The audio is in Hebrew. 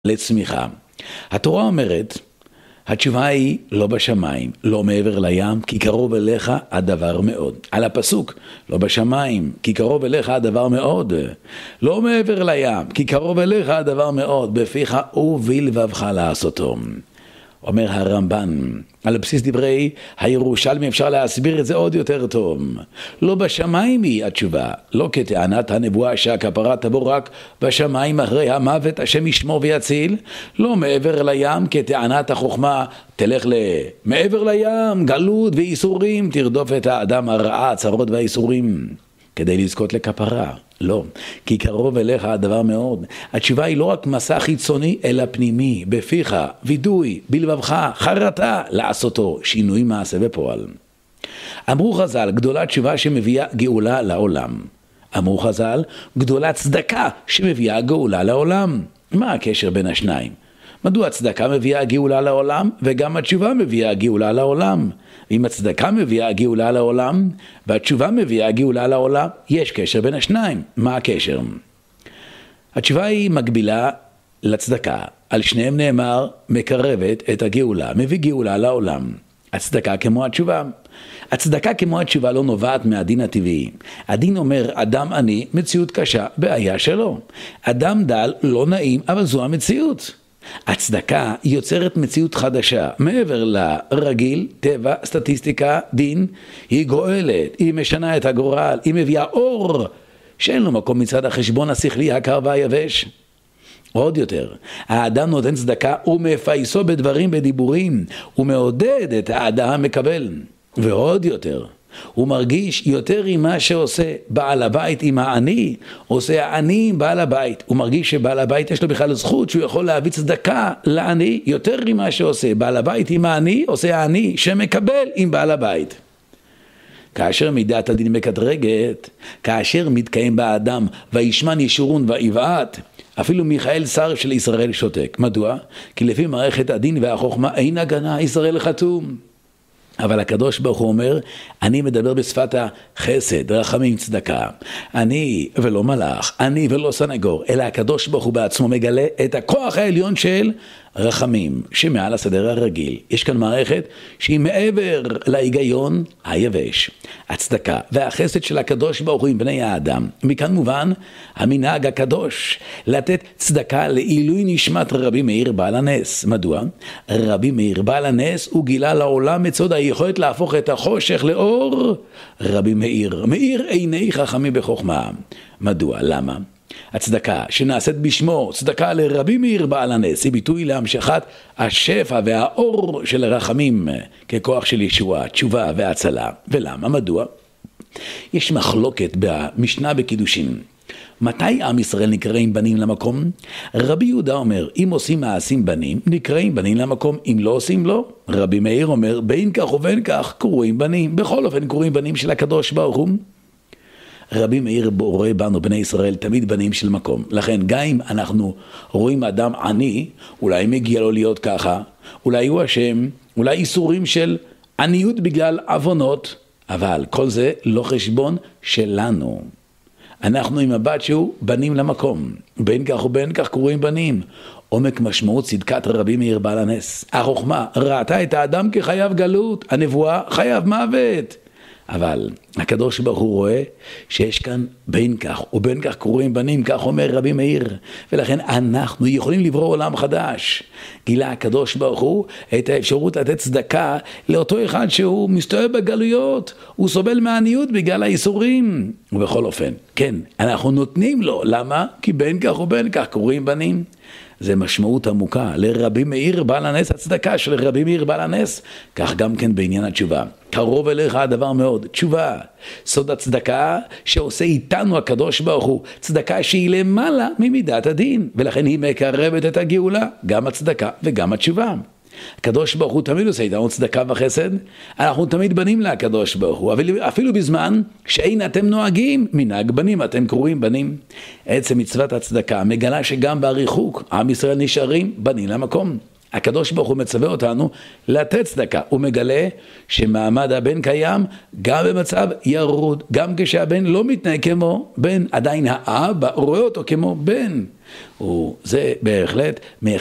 לצמיחה. התורה אומרת, התשובה היא לא בשמיים, לא מעבר לים, כי קרוב אליך הדבר מאוד. על הפסוק, לא בשמיים, כי קרוב אליך הדבר מאוד. לא מעבר לים, כי קרוב אליך הדבר מאוד, בפיך ובלבבך לעשותו. אומר הרמב"ן, על בסיס דברי הירושלמי אפשר להסביר את זה עוד יותר טוב. לא בשמיים היא התשובה, לא כטענת הנבואה שהכפרה תבוא רק בשמיים אחרי המוות השם ישמור ויציל, לא מעבר לים כטענת החוכמה תלך מעבר לים, גלות ואיסורים, תרדוף את האדם הרעה, הצרות והאיסורים כדי לזכות לכפרה. לא, כי קרוב אליך הדבר מאוד. התשובה היא לא רק מסע חיצוני, אלא פנימי, בפיך, וידוי, בלבבך, חרטה, לעשותו, שינוי מעשה בפועל. אמרו חז"ל, גדולה תשובה שמביאה גאולה לעולם. אמרו חז"ל, גדולה צדקה שמביאה גאולה לעולם. מה הקשר בין השניים? מדוע הצדקה מביאה גאולה לעולם, וגם התשובה מביאה גאולה לעולם? ואם הצדקה מביאה גאולה לעולם, והתשובה מביאה גאולה לעולם, יש קשר בין השניים. מה הקשר? התשובה היא מקבילה לצדקה. על שניהם נאמר, מקרבת את הגאולה, מביא גאולה לעולם. הצדקה כמו התשובה. הצדקה כמו התשובה לא נובעת מהדין הטבעי. הדין אומר, אדם עני, מציאות קשה, בעיה שלו. אדם דל, לא נעים, אבל זו המציאות. הצדקה יוצרת מציאות חדשה, מעבר לרגיל, טבע, סטטיסטיקה, דין, היא גואלת, היא משנה את הגורל, היא מביאה אור, שאין לו מקום מצד החשבון השכלי הקר והיבש. עוד יותר, האדם נותן צדקה ומפייסו בדברים בדיבורים, הוא מעודד את האדם המקבל. ועוד יותר, הוא מרגיש יותר עם מה שעושה בעל הבית עם העני, עושה העני עם בעל הבית. הוא מרגיש שבעל הבית יש לו בכלל זכות שהוא יכול להביא צדקה לעני, יותר עם מה שעושה בעל הבית עם העני, עושה העני שמקבל עם בעל הבית. כאשר מידת הדין מקטרגת, כאשר מתקיים באדם וישמן ישורון ויבעט, אפילו מיכאל שר של ישראל שותק. מדוע? כי לפי מערכת הדין והחוכמה אין הגנה, ישראל חתום. אבל הקדוש ברוך הוא אומר, אני מדבר בשפת החסד, רחמים, צדקה. אני ולא מלאך, אני ולא סנגור, אלא הקדוש ברוך הוא בעצמו מגלה את הכוח העליון של רחמים, שמעל הסדר הרגיל. יש כאן מערכת שהיא מעבר להיגיון היבש. הצדקה והחסד של הקדוש ברוך הוא עם בני האדם. מכאן מובן המנהג הקדוש, לתת צדקה לעילוי נשמת רבי מאיר בעל הנס. מדוע? רבי מאיר בעל הנס הוא גילה לעולם את סוד היכולת להפוך את החושך לאור. רבי מאיר, מאיר עיני חכמים בחוכמה. מדוע? למה? הצדקה שנעשית בשמו, צדקה לרבי מאיר בעל הנס, היא ביטוי להמשכת השפע והאור של הרחמים ככוח של ישועה, תשובה והצלה. ולמה? מדוע? יש מחלוקת במשנה בקידושין. מתי עם ישראל נקראים בנים למקום? רבי יהודה אומר, אם עושים מעשים בנים, נקראים בנים למקום, אם לא עושים לא. רבי מאיר אומר, בין כך ובין כך קוראים בנים, בכל אופן קוראים בנים של הקדוש ברוך הוא. רבי מאיר רואה בנו בני ישראל תמיד בנים של מקום. לכן גם אם אנחנו רואים אדם עני, אולי מגיע לו להיות ככה, אולי הוא אשם, אולי איסורים של עניות בגלל עוונות, אבל כל זה לא חשבון שלנו. אנחנו עם הבת שהוא בנים למקום, בין כך ובין כך קוראים בנים. עומק משמעות צדקת רבי מאיר בעל הנס. החוכמה ראתה את האדם כחייב גלות, הנבואה חייב מוות. אבל הקדוש ברוך הוא רואה שיש כאן בין כך ובין כך קוראים בנים, כך אומר רבי מאיר, ולכן אנחנו יכולים לברוא עולם חדש. גילה הקדוש ברוך הוא את האפשרות לתת צדקה לאותו אחד שהוא מסתובב בגלויות, הוא סובל מעניות בגלל האיסורים. ובכל אופן, כן, אנחנו נותנים לו. למה? כי בין כך ובין כך קוראים בנים. זה משמעות עמוקה לרבי מאיר בעל הנס, הצדקה של רבי מאיר בעל הנס. כך גם כן בעניין התשובה. קרוב אליך הדבר מאוד, תשובה. סוד הצדקה שעושה איתנו הקדוש ברוך הוא, צדקה שהיא למעלה ממידת הדין, ולכן היא מקרבת את הגאולה, גם הצדקה וגם התשובה. הקדוש ברוך הוא תמיד עושה איתנו צדקה וחסד, אנחנו תמיד בנים לקדוש ברוך הוא, אפילו בזמן שאין אתם נוהגים, מנהג בנים אתם קוראים בנים. עצם מצוות הצדקה מגלה שגם בריחוק עם ישראל נשארים בנים למקום. הקדוש ברוך הוא מצווה אותנו לתת צדקה. הוא מגלה שמעמד הבן קיים גם במצב ירוד, גם כשהבן לא מתנהג כמו בן, עדיין האבא רואה אותו כמו בן. וזה בהחלט